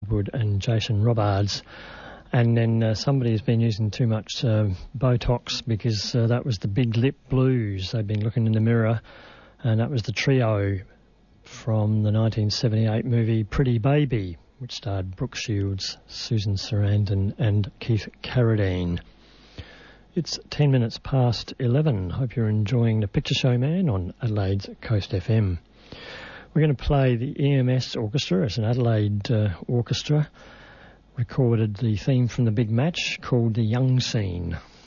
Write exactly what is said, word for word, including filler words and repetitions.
Woodward and Jason Robards. And then uh, somebody's been using too much uh, Botox because uh, that was the Big Lip Blues. They've been looking in the mirror, and that was the trio from the nineteen seventy-eight movie Pretty Baby, which starred Brooke Shields, Susan Sarandon and Keith Carradine. It's ten minutes past eleven. Hope you're enjoying the Picture Show Man on Adelaide's Coast F M. We're going to play the E M S Orchestra. It's an Adelaide uh, orchestra. Recorded the theme from the big match called The Young Scene.